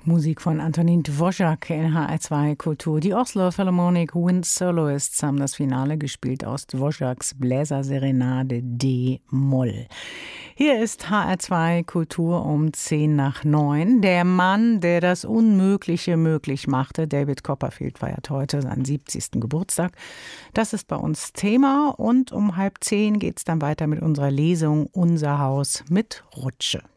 Musik von Antonin Dvořák in HR2 Kultur. Die Oslo Philharmonic Wind Soloists haben das Finale gespielt aus Dvořáks Bläserserenade D-Moll. Hier ist HR2 Kultur um 8:50. Der Mann, der das Unmögliche möglich machte, David Copperfield, feiert heute seinen 70. Geburtstag. Das ist bei uns Thema und um 9:30 geht es dann weiter mit unserer Lesung Unser Haus mit Rutsche.